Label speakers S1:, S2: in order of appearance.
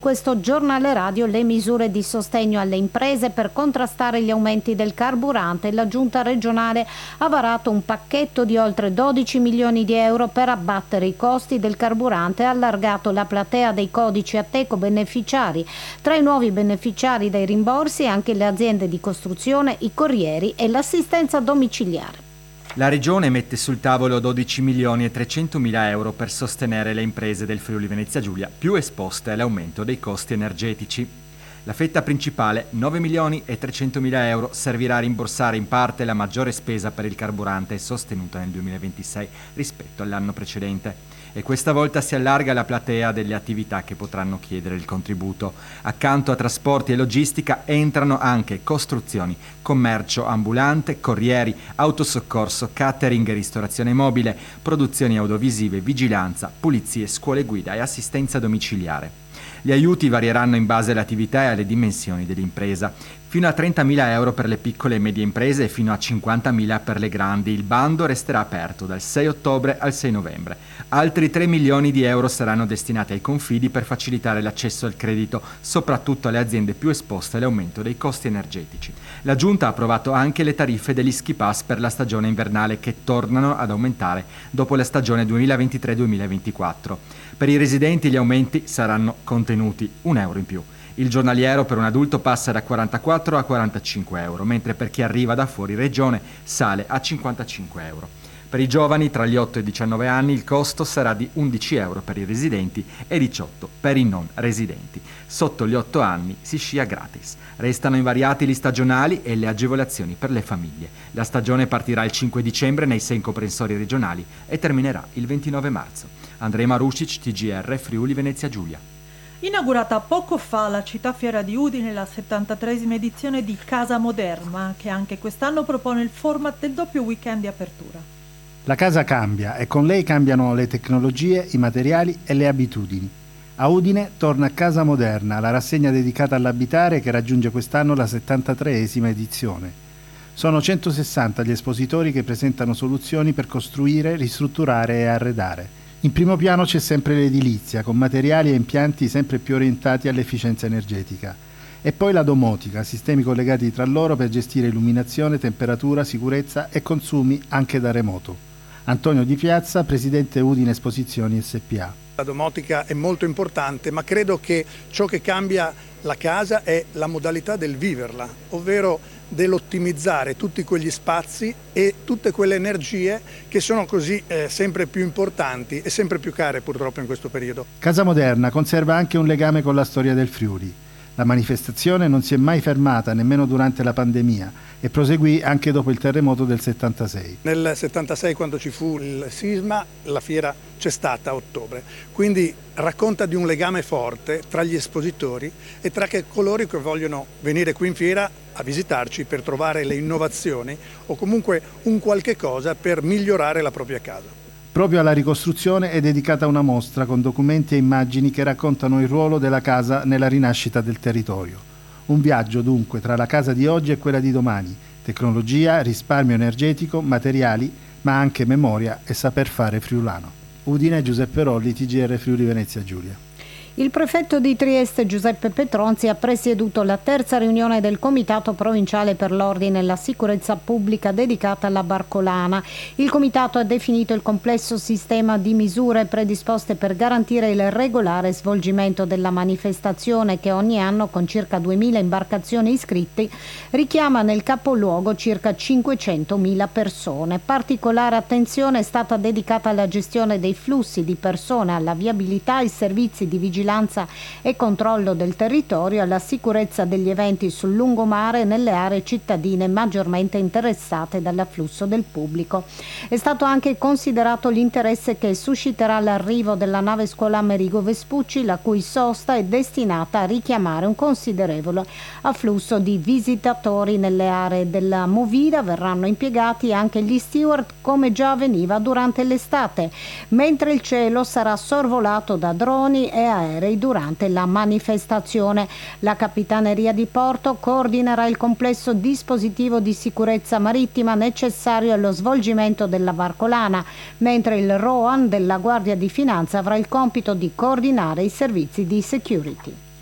S1: Questo giornale radio le misure di sostegno alle imprese per contrastare gli aumenti del carburante. La giunta regionale ha varato un pacchetto di oltre 12 milioni di euro per abbattere i costi del carburante e ha allargato la platea dei codici Ateco beneficiari. Tra i nuovi beneficiari dei rimborsi anche le aziende di costruzione, i corrieri e l'assistenza domiciliare.
S2: La Regione mette sul tavolo 12 milioni e 300 mila euro per sostenere le imprese del Friuli Venezia Giulia più esposte all'aumento dei costi energetici. La fetta principale, 9 milioni e 300 mila euro, servirà a rimborsare in parte la maggiore spesa per il carburante sostenuta nel 2026 rispetto all'anno precedente. E questa volta si allarga la platea delle attività che potranno chiedere il contributo. Accanto a trasporti e logistica entrano anche costruzioni, commercio ambulante, corrieri, autosoccorso, catering e ristorazione mobile, produzioni audiovisive, vigilanza, pulizie, scuole guida e assistenza domiciliare. Gli aiuti varieranno in base alle attività e alle dimensioni dell'impresa. Fino a 30.000 euro per le piccole e medie imprese e fino a 50.000 per le grandi. Il bando resterà aperto dal 6 ottobre al 6 novembre. Altri 3 milioni di euro saranno destinati ai confidi per facilitare l'accesso al credito, soprattutto alle aziende più esposte all'aumento dei costi energetici. La Giunta ha approvato anche le tariffe degli ski pass per la stagione invernale che tornano ad aumentare dopo la stagione 2023-2024. Per i residenti gli aumenti saranno contenuti, €1 in più. Il giornaliero per un adulto passa da 44 a 45 euro, mentre per chi arriva da fuori regione sale a 55 euro. Per i giovani tra gli 8 e i 19 anni il costo sarà di 11 euro per i residenti e 18 per i non residenti. Sotto gli 8 anni si scia gratis. Restano invariati gli stagionali e le agevolazioni per le famiglie. La stagione partirà il 5 dicembre nei 6 comprensori regionali e terminerà il 29 marzo. Andrej Marušić, TGR, Friuli Venezia Giulia.
S3: Inaugurata poco fa la città fiera di Udine la 73esima edizione di Casa Moderna, che anche quest'anno propone il format del doppio weekend di apertura.
S4: La casa cambia e con lei cambiano le tecnologie, i materiali e le abitudini. A Udine torna Casa Moderna, la rassegna dedicata all'abitare che raggiunge quest'anno la 73esima edizione. Sono 160 gli espositori che presentano soluzioni per costruire, ristrutturare e arredare. In primo piano c'è sempre l'edilizia, con materiali e impianti sempre più orientati all'efficienza energetica. E poi la domotica, sistemi collegati tra loro per gestire illuminazione, temperatura, sicurezza e consumi anche da remoto. Antonio Di Piazza, presidente Udine Esposizioni SPA.
S5: La domotica è molto importante, ma credo che ciò che cambia la casa è la modalità del viverla, ovvero dell'ottimizzare tutti quegli spazi e tutte quelle energie che sono così sempre più importanti e sempre più care purtroppo in questo periodo.
S4: Casa Moderna conserva anche un legame con la storia del Friuli. La manifestazione non si è mai fermata nemmeno durante la pandemia e proseguì anche dopo il terremoto del 76.
S5: Nel 76, quando ci fu il sisma, la fiera c'è stata a ottobre, quindi racconta di un legame forte tra gli espositori e tra coloro che vogliono venire qui in fiera a visitarci per trovare le innovazioni o comunque un qualche cosa per migliorare la propria casa.
S4: Proprio alla ricostruzione è dedicata una mostra con documenti e immagini che raccontano il ruolo della casa nella rinascita del territorio. Un viaggio dunque tra la casa di oggi e quella di domani, tecnologia, risparmio energetico, materiali, ma anche memoria e saper fare friulano. Udine, Giuseppe Rolli, TGR Friuli Venezia Giulia.
S1: Il prefetto di Trieste Giuseppe Petronzi ha presieduto la terza riunione del Comitato Provinciale per l'Ordine e la Sicurezza Pubblica dedicata alla Barcolana. Il Comitato ha definito il complesso sistema di misure predisposte per garantire il regolare svolgimento della manifestazione che ogni anno, con circa 2.000 imbarcazioni iscritte, richiama nel capoluogo circa 500.000 persone. Particolare attenzione è stata dedicata alla gestione dei flussi di persone, alla viabilità, ai servizi di vigilanza e controllo del territorio, alla sicurezza degli eventi sul lungomare e nelle aree cittadine maggiormente interessate dall'afflusso del pubblico. È stato anche considerato l'interesse che susciterà l'arrivo della nave scuola Amerigo Vespucci, la cui sosta è destinata a richiamare un considerevole afflusso di visitatori nelle aree della Movida. Verranno impiegati anche gli steward, come già avveniva durante l'estate, mentre il cielo sarà sorvolato da droni e aerei durante la manifestazione. La Capitaneria di Porto coordinerà il complesso dispositivo di sicurezza marittima necessario allo svolgimento della Barcolana, mentre il ROAN della Guardia di Finanza avrà il compito di coordinare i servizi di security.